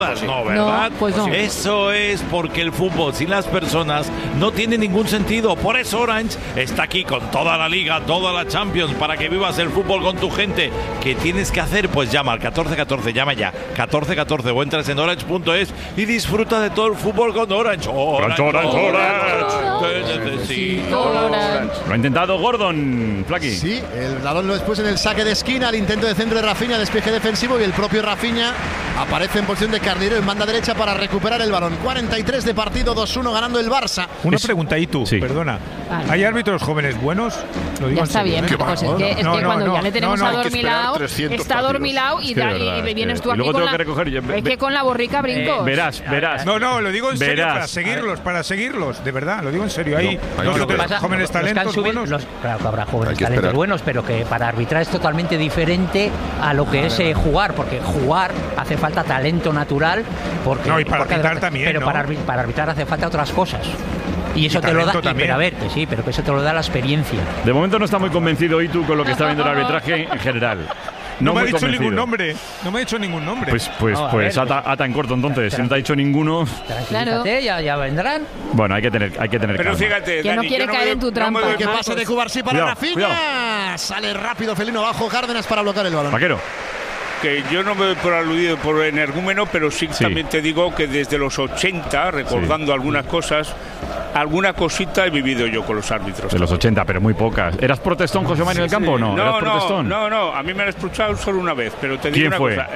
No, ¿verdad? No, pues no. Eso es porque el fútbol sin las personas no tiene ningún sentido. Por eso Orange está aquí con toda la Liga, toda la Champions, para que vivas el fútbol con tu gente. ¿Qué tienes que hacer? Pues llama al 1414, llama ya, 1414, o entras en orange.es y disfruta de todo el fútbol con Orange. Te necesito. Orange. Lo ha intentado Gordon, Flaky. Sí, el balón después en el saque de esquina, el intento de centro de Rafinha, despeje defensivo, y el propio Rafinha aparece en posición de carrilero en banda derecha para recuperar el balón. 43 de partido, 2-1 ganando el Barça. Una pregunta, y tú, perdona. Vale. ¿Hay árbitros jóvenes buenos? Lo digo Ya en está serio, bien, ¿eh? pues es que cuando ya le tenemos a Dormilao, está Dormilao y vienes tú aquí luego con tengo que recoger. es que con la borrica brincos. Verás. No, lo digo en serio, Verás. para seguirlos, de verdad, lo digo en serio. Hay jóvenes Los que han talentos subido- buenos. Claro que habrá jóvenes talentos buenos, pero que para arbitrar es totalmente diferente a lo que es jugar, porque jugar hace falta talento natural. Porque, No, y para porque arbitrar también, pero ¿no? para arbitrar hace falta otras cosas. Y eso Y te lo da, talento también. pero a ver, que sí, pero que eso te lo da la experiencia. De momento no está muy convencido Itu con lo que está viendo el arbitraje en general. No me ha muy dicho convencido. ningún nombre. No me ha dicho ningún nombre. Pues No, a ver, ata en corto entonces. Si no te ha dicho ninguno. Tranquilízate, ya vendrán. Bueno, hay que tener Pero calma. fíjate, Que no Dani, quiere yo caer en tu trampa. Que pase de Cubarsí para Cuidado, Rafinha. cuidado. Sale rápido Felino abajo, Cárdenas para bloquear el balón. Vaquero. que yo no me doy por aludido por energúmeno, pero sí, también te digo que desde los 80, recordando algunas cosas, alguna cosita he vivido yo con los árbitros. De los 80, pero muy pocas. ¿Eras protestón, José Manuel, en el campo o no? ¿Eras protestón? No, a mí me han expulsado solo una vez, pero te digo ¿Quién una fue? cosa.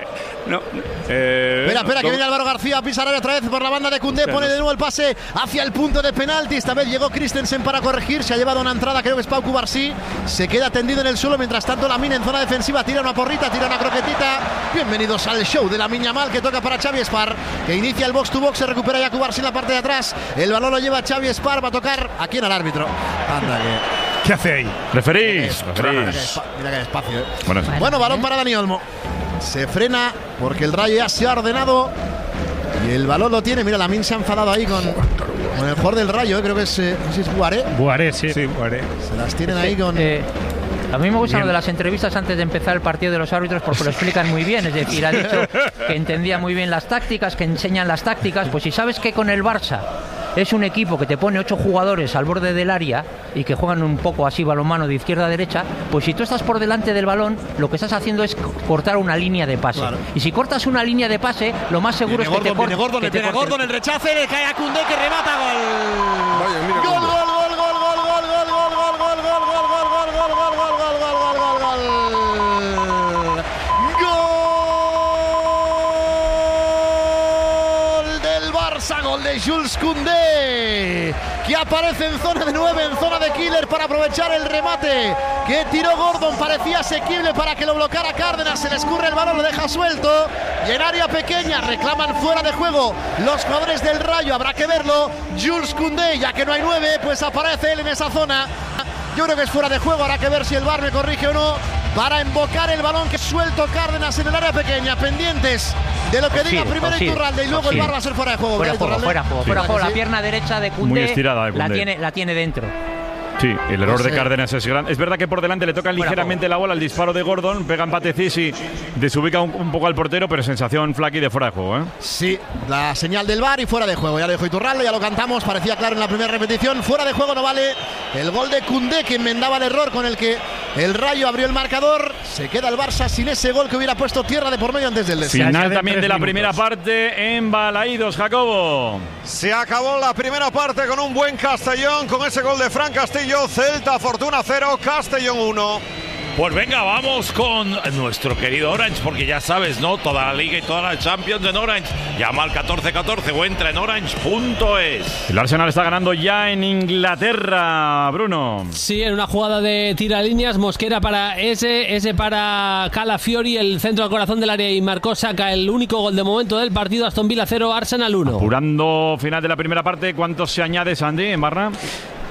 Espera, que viene Álvaro García a pisar otra vez por la banda de Koundé, pone de nuevo el pase hacia el punto de penalti. Esta vez llegó Christensen para corregir, se ha llevado una entrada, creo que es Pau Cubarsí, se queda tendido en el suelo, mientras tanto Lamine en zona defensiva tira una porrita, tira una croquetita. Bienvenidos al show de Lamine Yamal, que toca para Xavi Espar, que inicia el box to box, se recupera ya Cubarsí en la parte de atrás, el balón lo lleva Xavi Espar, va a tocar aquí en el árbitro. Anda que... ¿Qué hace ahí? Referís. Mira que despacio, Bueno, balón para Dani Olmo. Se frena porque el Rayo ya se ha ordenado y el balón lo tiene. Mira, Lamine se ha enfadado ahí con el jugador del Rayo, creo que es, no sé si es Buaré. Buaré, sí, Buaré. Se las tienen ahí con... A mí me gusta lo de las entrevistas antes de empezar el partido de los árbitros porque lo explican muy bien. Es decir, ha dicho que entendía muy bien las tácticas, que enseñan las tácticas. Pues si sabes que con el Barça es un equipo que te pone 8 jugadores al borde del área y que juegan un poco así balonmano de izquierda a derecha, pues si tú estás por delante del balón, lo que estás haciendo es cortar una línea de pase. Claro. Y si cortas una línea de pase, lo más seguro es que te cortes. Gordon, el rechace, le cae a Koundé, que remata, gol. Gol. Gol de Jules Koundé, que aparece en zona de 9, en zona de killer para aprovechar el remate que tiró Gordon, parecía asequible para que lo bloqueara Cárdenas, se le escurre el balón, lo deja suelto y en área pequeña reclaman fuera de juego los jugadores del Rayo, habrá que verlo. Jules Koundé, ya que no hay 9, pues aparece él en esa zona. Yo creo que es fuera de juego, habrá que ver si el VAR me corrige o no, para invocar el balón que suelto Cárdenas en el área pequeña, pendientes de lo que diga primero Iturralde y luego el VAR va a ser fuera de juego. Fuera de juego. La pierna derecha de Koundé, muy estirada de Koundé. la tiene dentro. Sí, el error de Cárdenas es gran. Es verdad que por delante le toca ligeramente la bola al disparo de Gordon, pega empate y desubica un poco al portero, pero sensación Flaky de fuera de juego, ¿eh? Sí, la señal del VAR y fuera de juego. Ya lo dijo Iturralde, ya lo cantamos, parecía claro en la primera repetición. Fuera de juego no vale el gol de Koundé, que enmendaba el error con el que el Rayo abrió el marcador. Se queda el Barça sin ese gol que hubiera puesto tierra de por medio antes del descanso. Final también de la primera parte en Balaídos, Jacobo. Se acabó la primera parte con un buen Castellón, con ese gol de Fran Castillo. Celta Fortuna 0, Castellón 1. Pues venga, vamos con nuestro querido Orange, porque ya sabes, ¿no? Toda la Liga y toda la Champions en Orange. Llama al 1414 o entra en orange.es. El Arsenal está ganando ya en Inglaterra, Bruno. Sí, en una jugada de tiralíneas, Mosquera para ese para Calafiori, el centro al corazón del área, y marcó Saka el único gol de momento del partido. Aston Villa 0, Arsenal 1. Apurando final de la primera parte, ¿cuántos se añade, Sandy, en barra?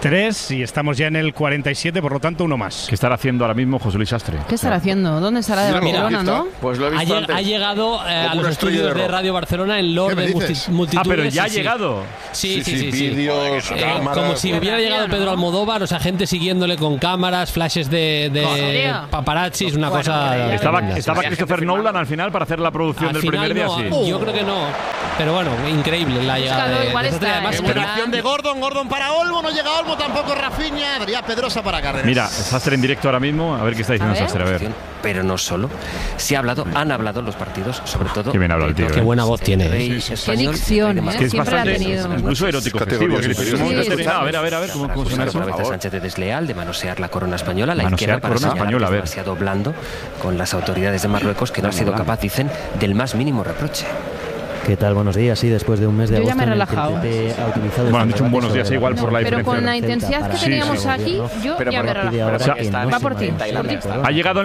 3 y estamos ya en el 47, por lo tanto, uno más. ¿Qué estará haciendo ahora mismo José Luis Sastre? ¿Qué estará haciendo? ¿Dónde estará? De Barcelona, ¿no? Pues lo he visto antes. Ha llegado a los estudios de Radio Barcelona en Lord de Multitudes. Ah, pero ya ha llegado. Sí. Vídeos, cámaras, como si hubiera llegado Pedro Almodóvar, o sea, gente siguiéndole con cámaras, flashes de paparazzis, una cosa... ¿Estaba Christopher Nolan al final para hacer la producción del primer día? Sí. Yo creo que no. Pero bueno, increíble la llegada de Operación de Gordon para Olmo, no llega Olmo, tampoco Rafinha, Adrián Pedrosa para Cárdenas. Mira, Sastre en directo ahora mismo, a ver qué está diciendo Sastre, a ver. Pero no solo. Han hablado los partidos, sobre todo. Qué bien habla el tío. Qué buena voz tiene. Qué dicción, que es siempre bastante, la ha tenido. Incluso erótico festivo. A ver, ¿cómo suena eso? Cabeza Sánchez de desleal, de manosear la corona española, la izquierda para señalar que es demasiado blando con las autoridades de Marruecos, que no ha sido capaz, dicen, del más mínimo reproche. ¿Qué tal? Buenos días. Sí, después de un mes de agosto. Yo ya me he relajado. Bueno, han dicho un buenos días igual por la diferencia. Pero con la intensidad que teníamos aquí, yo ya me he relajado. Va por ti. Ha llegado